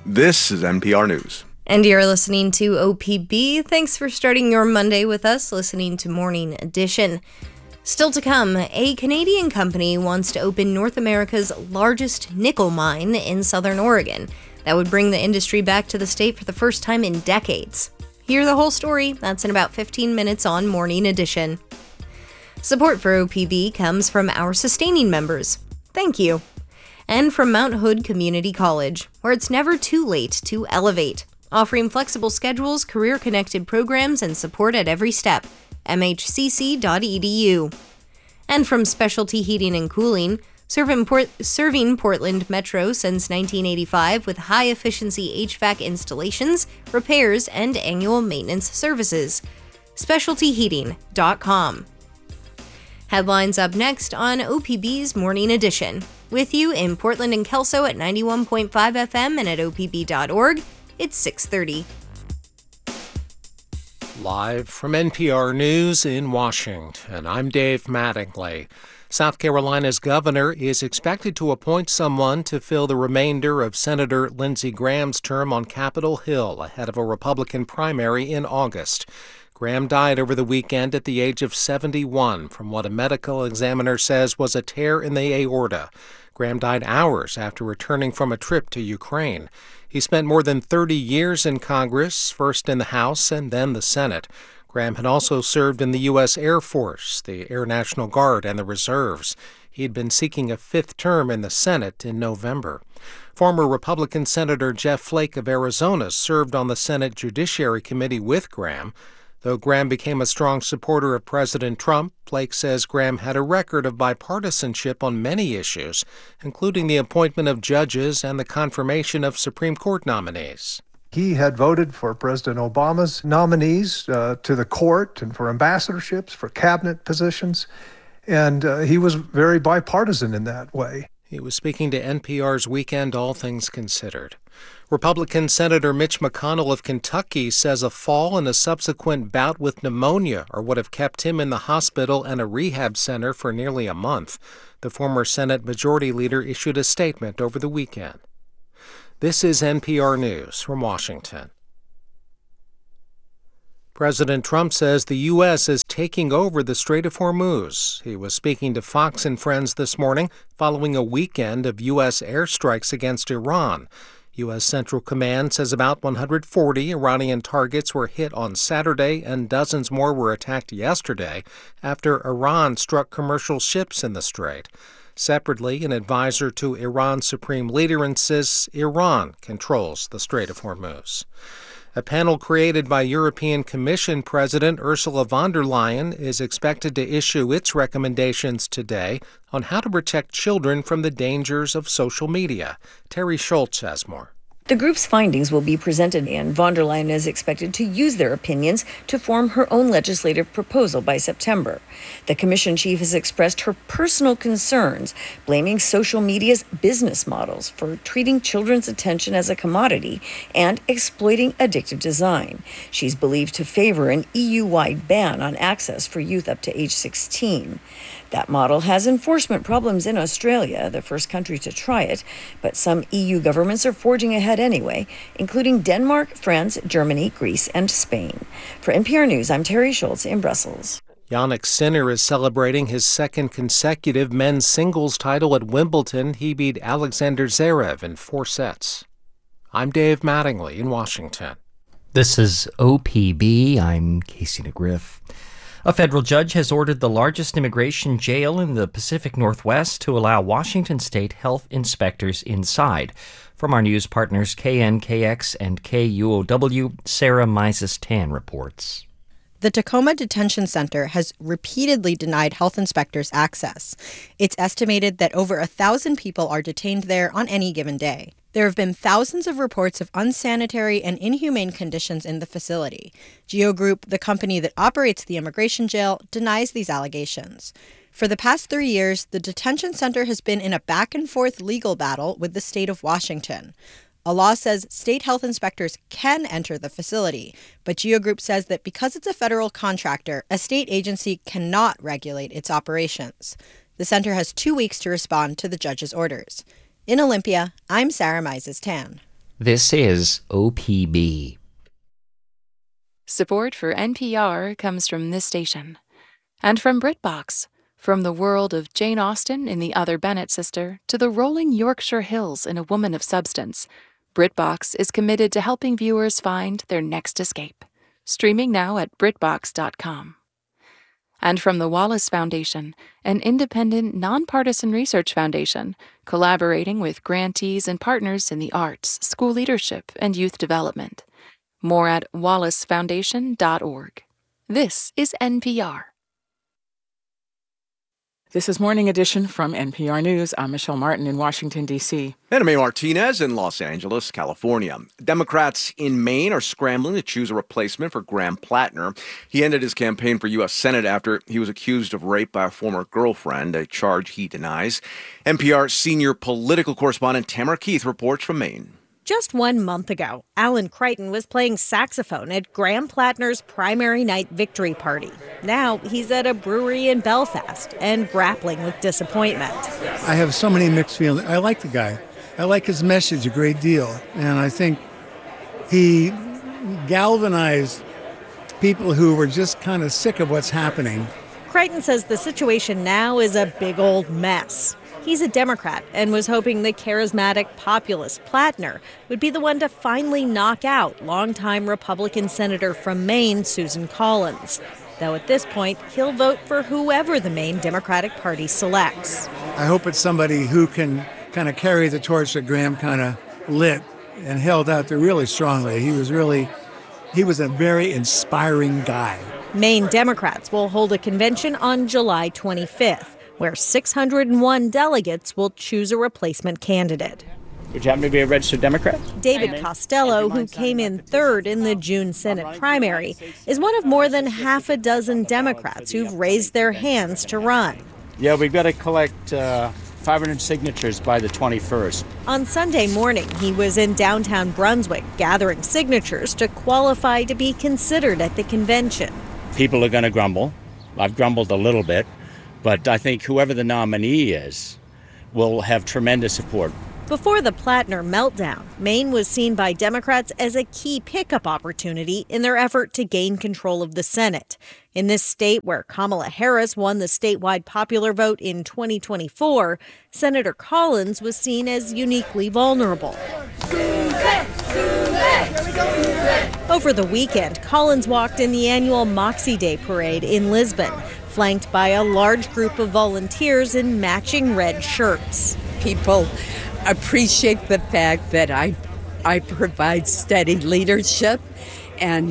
This is NPR News. And you're listening to OPB. Thanks for starting your Monday with us, listening to Morning Edition. Still to come, a Canadian company wants to open North America's largest nickel mine in Southern Oregon. That would bring the industry back to the state for the first time in decades. Hear the whole story. That's in about 15 minutes on Morning Edition. Support for OPB comes from our sustaining members. Thank you. And from Mount Hood Community College, where it's never too late to elevate, offering flexible schedules, career-connected programs, and support at every step. mhcc.edu. And from Specialty Heating and Cooling, serving Portland Metro since 1985 with high-efficiency HVAC installations, repairs, and annual maintenance services. SpecialtyHeating.com. Headlines up next on OPB's Morning Edition. With you in Portland and Kelso at 91.5 FM and at opb.org, it's 6:30. Live from NPR News in Washington, I'm Dave Mattingly. South Carolina's governor is expected to appoint someone to fill the remainder of Senator Lindsey Graham's term on Capitol Hill ahead of a Republican primary in August. Graham died over the weekend at the age of 71 from what a medical examiner says was a tear in the aorta. Graham died hours after returning from a trip to Ukraine. He spent more than 30 years in Congress, first in the House and then the Senate. Graham had also served in the U.S. Air Force, the Air National Guard, and the reserves. He'd been seeking a fifth term in the Senate in November. Former Republican Senator Jeff Flake of Arizona served on the Senate Judiciary Committee with Graham. Though Graham became a strong supporter of President Trump, Flake says Graham had a record of bipartisanship on many issues, including the appointment of judges and the confirmation of Supreme Court nominees. He had voted for President Obama's nominees to the court and for ambassadorships, for cabinet positions, and he was very bipartisan in that way. He was speaking to NPR's Weekend All Things Considered. Republican Senator Mitch McConnell of Kentucky says a fall and a subsequent bout with pneumonia are what have kept him in the hospital and a rehab center for nearly a month. The former Senate Majority Leader issued a statement over the weekend. This is NPR News from Washington. President Trump says the U.S. is taking over the Strait of Hormuz. He was speaking to Fox and Friends this morning following a weekend of U.S. airstrikes against Iran. U.S. Central Command says about 140 Iranian targets were hit on Saturday and dozens more were attacked yesterday after Iran struck commercial ships in the strait. Separately, an advisor to Iran's supreme leader insists Iran controls the Strait of Hormuz. A panel created by European Commission President Ursula von der Leyen is expected to issue its recommendations today on how to protect children from the dangers of social media. Terry Schultz has more. The group's findings will be presented, and von der Leyen is expected to use their opinions to form her own legislative proposal by September. The commission chief has expressed her personal concerns, blaming social media's business models for treating children's attention as a commodity and exploiting addictive design. She's believed to favor an EU-wide ban on access for youth up to age 16. That model has enforcement problems in Australia, the first country to try it, but some EU governments are forging ahead anyway, including Denmark, France, Germany, Greece, and Spain. For NPR News, I'm Terry Schultz in Brussels. Jannik Sinner is celebrating his second consecutive men's singles title at Wimbledon. He beat Alexander Zverev in 4 sets. I'm Dave Mattingly in Washington. This is OPB. I'm Casey DeGriff. A federal judge has ordered the largest immigration jail in the Pacific Northwest to allow Washington state health inspectors inside. From our news partners KNKX and KUOW, Sarah Mises-Tan reports. The Tacoma Detention Center has repeatedly denied health inspectors access. It's estimated that over 1,000 people are detained there on any given day. There have been thousands of reports of unsanitary and inhumane conditions in the facility. Geo Group, the company that operates the immigration jail, denies these allegations. For the past 3 years, the detention center has been in a back-and-forth legal battle with the state of Washington. A law says state health inspectors can enter the facility, but Geo Group says that because it's a federal contractor, a state agency cannot regulate its operations. The center has 2 weeks to respond to the judge's orders. In Olympia, I'm Sarah Mises-Tan. This is OPB. Support for NPR comes from this station and from BritBox. From the world of Jane Austen in The Other Bennet Sister to the rolling Yorkshire Hills in A Woman of Substance, BritBox is committed to helping viewers find their next escape. Streaming now at BritBox.com. And from the Wallace Foundation, an independent, nonpartisan research foundation collaborating with grantees and partners in the arts, school leadership, and youth development. More at wallacefoundation.org. This is NPR. This is Morning Edition from NPR News. I'm Michelle Martin in Washington, D.C. Anna Mae Martinez in Los Angeles, California. Democrats in Maine are scrambling to choose a replacement for Graham Plattner. He ended his campaign for U.S. Senate after he was accused of rape by a former girlfriend, a charge he denies. NPR senior political correspondent Tamara Keith reports from Maine. Just 1 month ago, Alan Crichton was playing saxophone at Graham Plattner's primary night victory party. Now he's at a brewery in Belfast and grappling with disappointment. I have so many mixed feelings. I like the guy. I like his message a great deal. And I think he galvanized people who were just kind of sick of what's happening. Crichton says the situation now is a big old mess. He's a Democrat and was hoping the charismatic populist Plattner would be the one to finally knock out longtime Republican Senator from Maine, Susan Collins. Though at this point, he'll vote for whoever the Maine Democratic Party selects. I hope it's somebody who can kind of carry the torch that Graham kind of lit and held out there really strongly. He was a very inspiring guy. Maine Democrats will hold a convention on July 25th. Where 601 delegates will choose a replacement candidate. Would you happen to be a registered Democrat? David Costello, who came in third in the June Senate primary, is one of more than half a dozen Democrats who've raised their hands to run. Yeah, we've got to collect 500 signatures by the 21st. On Sunday morning, he was in downtown Brunswick gathering signatures to qualify to be considered at the convention. People are going to grumble. I've grumbled a little bit. But I think whoever the nominee is will have tremendous support. Before the Plattner meltdown, Maine was seen by Democrats as a key pickup opportunity in their effort to gain control of the Senate. In this state where Kamala Harris won the statewide popular vote in 2024, Senator Collins was seen as uniquely vulnerable. Over the weekend, Collins walked in the annual Moxie Day parade in Lisbon, flanked by a large group of volunteers in matching red shirts. People appreciate the fact that I provide steady leadership and